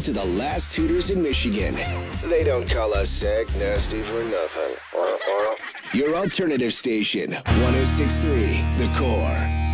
Welcome to the last Hooters in Michigan. They don't call us sick, nasty for nothing. Your alternative station, 106.3 The Core.